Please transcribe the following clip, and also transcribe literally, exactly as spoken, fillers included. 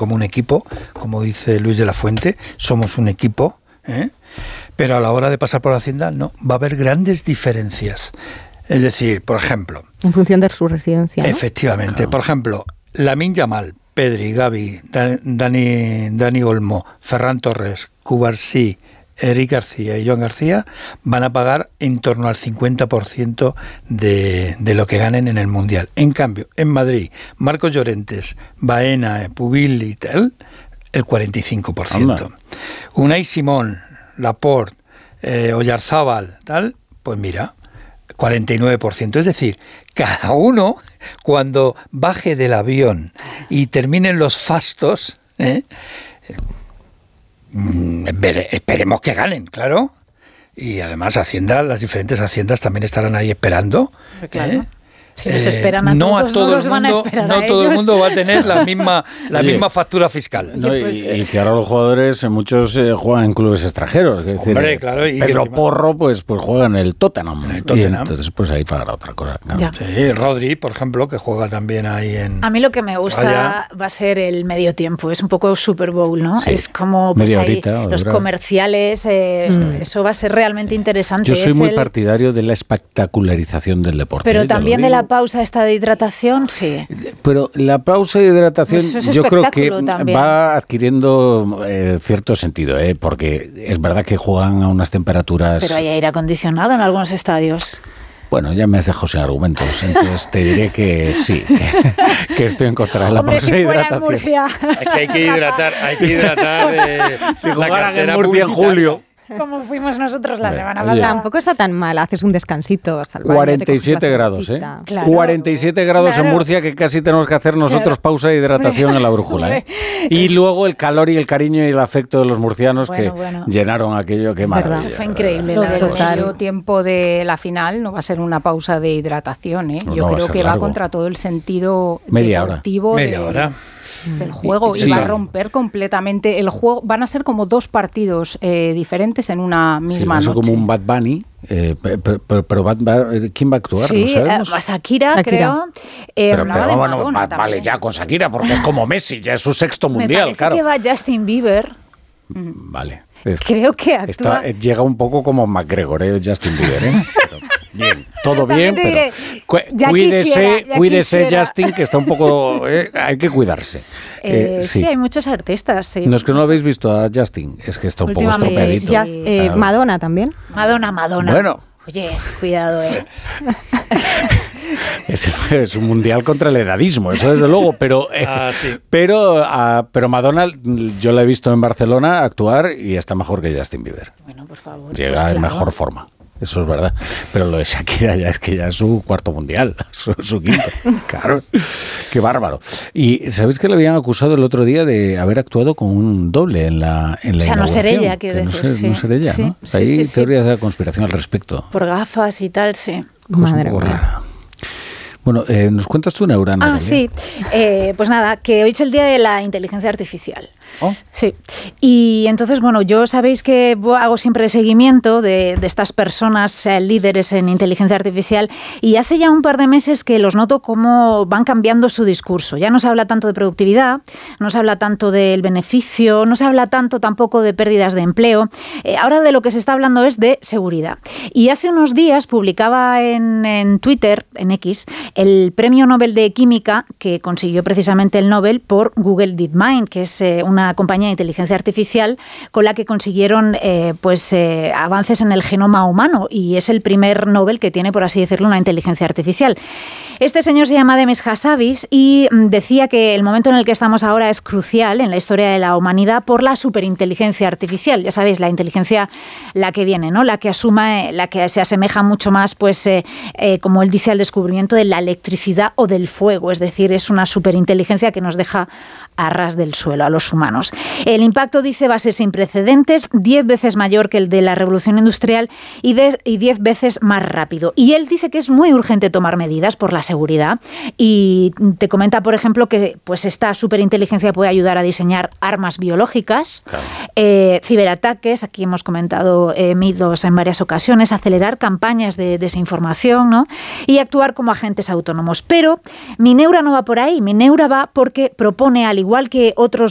como un equipo, como dice Luis de la Fuente, somos un equipo, ¿eh? Pero a la hora de pasar por Hacienda no, va a haber grandes diferencias. Es decir, por ejemplo... En función de su residencia, ¿no? Efectivamente. Claro. Por ejemplo, Lamine Yamal, Pedri, Gavi, Dani, Dani Olmo, Ferran Torres, Cubarsí, Eric García y Joan García van a pagar en torno al cincuenta por ciento de, de lo que ganen en el Mundial. En cambio, en Madrid, Marcos Llorentes, Baena, Pubil y tal, el cuarenta y cinco por ciento. Anda. Unai Simón, Laporte, eh, Oyarzábal, tal, pues mira, cuarenta y nueve por ciento. Es decir, cada uno, cuando baje del avión y terminen los fastos, ¿eh? esperemos que ganen, claro. Y además Hacienda, las diferentes haciendas también estarán ahí esperando. Claro. ¿eh? Si nos esperan a no todos, a todo no los el van a mundo, esperar no a todo ellos. el mundo va a tener la misma la Oye, misma factura fiscal. No, Oye, pues, y, y que ahora los jugadores, muchos eh, juegan en clubes extranjeros. Es decir, Hombre, claro, y Pedro encima, Porro pues, pues juega en el Tottenham. En el Tottenham. Y entonces pues ahí pagará otra cosa. Claro. Sí, Rodri, por ejemplo, que juega también ahí en... A mí lo que me gusta Vaya. va a ser el medio tiempo, es un poco Super Bowl, ¿no? Sí. Es como pues, Media ahí, horita, los dura. comerciales, eh, mm. eso va a ser realmente interesante. Yo soy es muy el... partidario de la espectacularización del deporte. Pero ¿eh? también de la pausa esta de hidratación, sí. Pero la pausa de hidratación Pues es yo creo que también. va adquiriendo eh, cierto sentido, ¿eh? Porque es verdad que juegan a unas temperaturas... Pero hay aire acondicionado en algunos estadios. Bueno, ya me has dejado sin argumentos, entonces te diré que sí, que, que estoy en contra de la Hombre, pausa si de fuera en hidratación. Murcia. Es que hay que hidratar, hay que hidratar eh, Si la jugaran cartera en Murcia en publicitaria. julio. Como fuimos nosotros la Oye, semana oye. pasada. Tampoco está tan mal, haces un descansito. Salvaña, cuarenta y siete grados, ¿eh? Claro. cuarenta y siete grados Claro. en Murcia, que casi tenemos que hacer nosotros Claro. pausa de hidratación en la brújula, ¿eh? Y luego el calor y el cariño y el afecto de los murcianos Bueno, que bueno. llenaron aquello, qué Es maravilla. verdad. Eso fue increíble. Lo la del verdad. medio tiempo de la final no va a ser una pausa de hidratación, ¿eh? No, Yo no va a creo ser que largo. va contra todo el sentido Media hora. deportivo Media del, hora. del juego Sí. y va a romper completamente el juego. Van a ser como dos partidos eh, diferentes en una Sí, misma eso noche. como un Bad Bunny, eh, pero, pero, pero Bad, Bad- ¿quién va a actuar? Sí, ¿No sabemos? eh, Shakira, Shakira. creo. Eh, pero, hablaba pero de bueno, Madonna va- también. vale ya con Shakira, porque es como Messi, ya es su sexto Me mundial, parece claro. que va Justin Bieber. Vale. Es- Creo que actúa. Está, eh, llega un poco como McGregor, ¿eh? Justin Bieber, ¿eh? Pero bien, todo También bien, te pero diré, cu- ya cuídese, quisiera, ya cuídese quisiera. Justin, que está un poco... eh, hay que cuidarse. Eh, Eh, sí. hay muchos artistas. Sí. No es que no lo habéis visto a Justin, es que está un poco Últimamente, estropeadito. Ya, Sí. eh, Claro. Madonna también. Madonna, Madonna. Bueno. Oye, cuidado, eh. Es, es un mundial contra el edadismo, eso desde luego, pero eh, Ah, sí. pero, ah, pero Madonna yo la he visto en Barcelona actuar y está mejor que Justin Bieber. Bueno, por favor. Llega pues en claro. mejor forma. Eso es verdad. Pero lo de Shakira ya es que ya es su cuarto mundial, su, su quinto. Claro. Qué bárbaro. Y ¿sabéis que le habían acusado el otro día de haber actuado con un doble en la en la O sea, no ser inauguración? ella, quiero Que no decir, ser- sí. No ser ella, Sí, ¿no? sí, Hay sí, sí. teorías de la conspiración al respecto. Por gafas y tal, sí. Cosa Madre un poco mía. rara. Bueno, eh, ¿nos cuentas tú una Urana? Ah, Gabriel? sí. Eh, pues nada, que hoy es el día de la inteligencia artificial. Oh. Sí. Y entonces, bueno, yo sabéis que hago siempre seguimiento de, de estas personas eh, líderes en inteligencia artificial y hace ya un par de meses que los noto cómo van cambiando su discurso. Ya no se habla tanto de productividad, no se habla tanto del beneficio, no se habla tanto tampoco de pérdidas de empleo. Eh, ahora de lo que se está hablando es de seguridad. Y hace unos días publicaba en, en Twitter, en X, el premio Nobel de Química que consiguió precisamente el Nobel por Google DeepMind, que es eh, una compañía de inteligencia artificial con la que consiguieron eh, pues eh, avances en el genoma humano y es el primer Nobel que tiene, por así decirlo, una inteligencia artificial. Este señor se llama Demis Hassabis y decía que el momento en el que estamos ahora es crucial en la historia de la humanidad por la superinteligencia artificial. Ya sabéis, la inteligencia la que viene, ¿no? La que asuma, eh, la que se asemeja mucho más, pues, eh, eh, como él dice, al descubrimiento de la electricidad o del fuego. Es decir, es una superinteligencia que nos deja a ras del suelo a los humanos. El impacto, dice, va a ser sin precedentes, diez veces mayor que el de la revolución industrial y, de, y diez veces más rápido. Y él dice que es muy urgente tomar medidas por la seguridad y te comenta, por ejemplo, que pues esta superinteligencia puede ayudar a diseñar armas biológicas, Claro. eh, ciberataques, aquí hemos comentado eh, mitos en varias ocasiones, acelerar campañas de desinformación, ¿no? Y actuar como agentes autónomos. Pero mi neura no va por ahí, mi neura va porque propone, al igual que otros